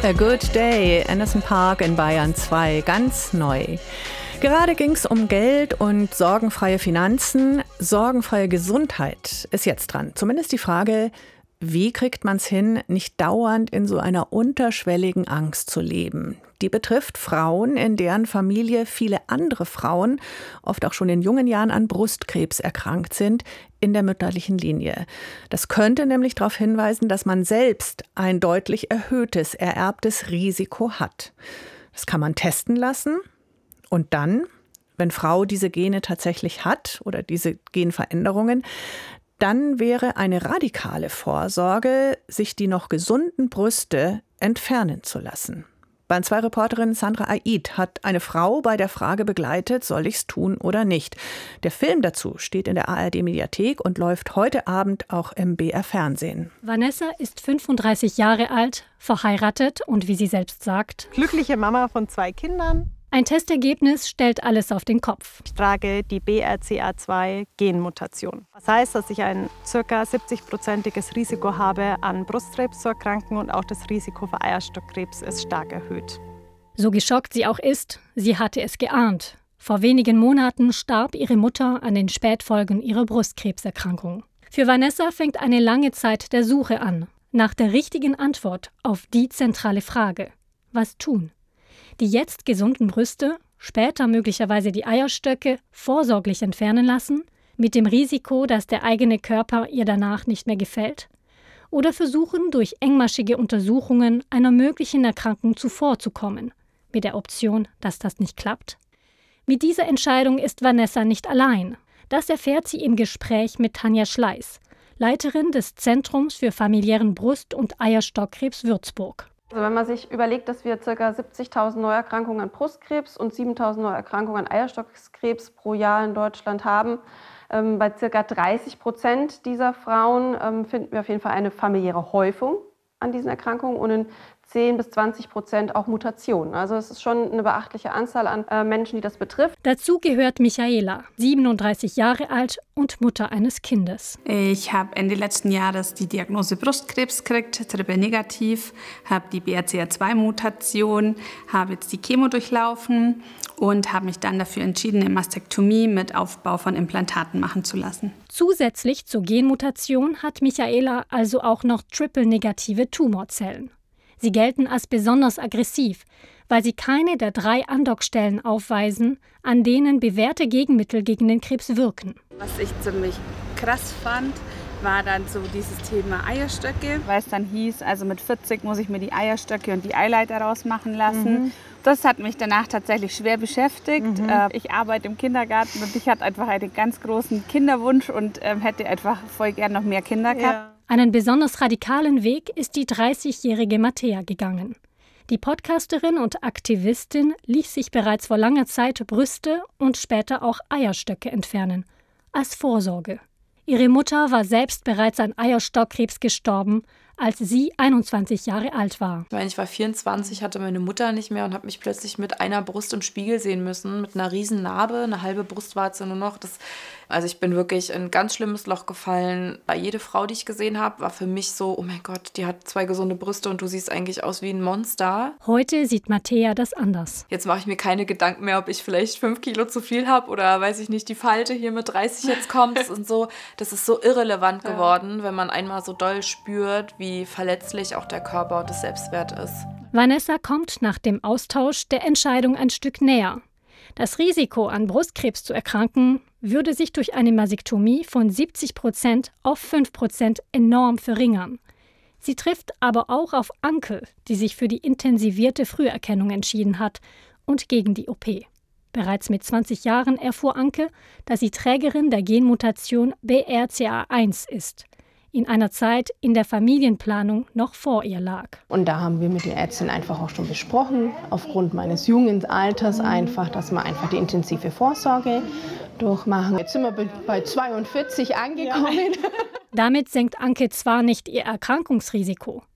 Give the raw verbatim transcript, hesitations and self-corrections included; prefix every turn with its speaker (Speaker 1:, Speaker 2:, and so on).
Speaker 1: A Good Day, Anderson Park in Bayern zwei, ganz neu. Gerade ging es um Geld und sorgenfreie Finanzen. Sorgenfreie Gesundheit ist jetzt dran. Zumindest die Frage, wie kriegt man es hin, nicht dauernd in so einer unterschwelligen Angst zu leben? Die betrifft Frauen, in deren Familie viele andere Frauen, oft auch schon in jungen Jahren an Brustkrebs erkrankt sind, in der mütterlichen Linie. Das könnte nämlich darauf hinweisen, dass man selbst ein deutlich erhöhtes, ererbtes Risiko hat. Das kann man testen lassen. Und dann, wenn Frau diese Gene tatsächlich hat oder diese Genveränderungen, dann wäre eine radikale Vorsorge, sich die noch gesunden Brüste entfernen zu lassen. Bayern zwei Reporterin Sandra Aid hat eine Frau bei der Frage begleitet, soll ich's tun oder nicht. Der Film dazu steht in der A R D-Mediathek und läuft heute Abend auch im B R Fernsehen.
Speaker 2: Vanessa ist fünfunddreißig Jahre alt, verheiratet und, wie sie selbst sagt,
Speaker 3: glückliche Mama von zwei Kindern.
Speaker 2: Ein Testergebnis stellt alles auf den Kopf.
Speaker 3: Ich trage die B R C A zwei Genmutation. Das heißt, dass ich ein ca. siebzig-prozentiges Risiko habe, an Brustkrebs zu erkranken und auch das Risiko für Eierstockkrebs ist stark erhöht.
Speaker 2: So geschockt sie auch ist, sie hatte es geahnt. Vor wenigen Monaten starb ihre Mutter an den Spätfolgen ihrer Brustkrebserkrankung. Für Vanessa fängt eine lange Zeit der Suche an, nach der richtigen Antwort auf die zentrale Frage: Was tun? Die jetzt gesunden Brüste, später möglicherweise die Eierstöcke, vorsorglich entfernen lassen, mit dem Risiko, dass der eigene Körper ihr danach nicht mehr gefällt? Oder versuchen, durch engmaschige Untersuchungen einer möglichen Erkrankung zuvorzukommen, mit der Option, dass das nicht klappt? Mit dieser Entscheidung ist Vanessa nicht allein. Das erfährt sie im Gespräch mit Tanja Schleiß, Leiterin des Zentrums für familiären Brust- und Eierstockkrebs Würzburg.
Speaker 4: Also wenn man sich überlegt, dass wir ca. siebzigtausend Neuerkrankungen an Brustkrebs und siebentausend Neuerkrankungen an Eierstockkrebs pro Jahr in Deutschland haben, ähm, bei ca. dreißig Prozent dieser Frauen ähm, finden wir auf jeden Fall eine familiäre Häufung an diesen Erkrankungen und in zehn bis zwanzig Prozent auch Mutationen. Also es ist schon eine beachtliche Anzahl an äh, Menschen, die das betrifft.
Speaker 2: Dazu gehört Michaela, siebenunddreißig Jahre alt und Mutter eines Kindes.
Speaker 5: Ich habe Ende letzten Jahres die Diagnose Brustkrebs gekriegt, triple negativ, habe die B R C A zwei Mutation, habe jetzt die Chemo durchlaufen und habe mich dann dafür entschieden, eine Mastektomie mit Aufbau von Implantaten machen zu lassen.
Speaker 2: Zusätzlich zur Genmutation hat Michaela also auch noch triple-negative Tumorzellen. Sie gelten als besonders aggressiv, weil sie keine der drei Andockstellen aufweisen, an denen bewährte Gegenmittel gegen den Krebs wirken.
Speaker 6: Was ich ziemlich krass fand, war dann so dieses Thema Eierstöcke, weil es dann hieß, also mit vierzig muss ich mir die Eierstöcke und die Eileiter rausmachen lassen. Mhm. Das hat mich danach tatsächlich schwer beschäftigt. Mhm. Ich arbeite im Kindergarten und ich hatte einfach einen ganz großen Kinderwunsch und hätte einfach voll gern noch mehr Kinder gehabt. Ja.
Speaker 2: Einen besonders radikalen Weg ist die dreißigjährige Mattea gegangen. Die Podcasterin und Aktivistin ließ sich bereits vor langer Zeit Brüste und später auch Eierstöcke entfernen, als Vorsorge. Ihre Mutter war selbst bereits an Eierstockkrebs gestorben, als sie einundzwanzig Jahre alt war.
Speaker 7: Ich meine, ich war vierundzwanzig, hatte meine Mutter nicht mehr und habe mich plötzlich mit einer Brust im Spiegel sehen müssen, mit einer riesen Narbe, eine halbe Brustwarze nur noch. Das, also ich bin wirklich in ein ganz schlimmes Loch gefallen. Bei jede Frau, die ich gesehen habe, war für mich so, oh mein Gott, die hat zwei gesunde Brüste und du siehst eigentlich aus wie ein Monster.
Speaker 2: Heute sieht Mattea das anders.
Speaker 7: Jetzt mache ich mir keine Gedanken mehr, ob ich vielleicht fünf Kilo zu viel habe oder, weiß ich nicht, die Falte hier mit dreißig jetzt kommt. Das, und so, das ist so irrelevant geworden, ja, wenn man einmal so doll spürt, wie verletzlich auch der Körper und das Selbstwert ist.
Speaker 2: Vanessa kommt nach dem Austausch der Entscheidung ein Stück näher. Das Risiko, an Brustkrebs zu erkranken, würde sich durch eine Masektomie von siebzig Prozent auf fünf Prozent enorm verringern. Sie trifft aber auch auf Anke, die sich für die intensivierte Früherkennung entschieden hat und gegen die O P. Bereits mit zwanzig Jahren erfuhr Anke, dass sie Trägerin der Genmutation B R C A eins ist. In einer Zeit, in der Familienplanung noch vor ihr lag.
Speaker 8: Und da haben wir mit der Ärztin einfach auch schon besprochen, aufgrund meines jungen Alters einfach, dass wir einfach die intensive Vorsorge durchmachen. Jetzt sind wir bei zweiundvierzig angekommen.
Speaker 2: Ja. Damit senkt Anke zwar nicht ihr Erkrankungsrisiko,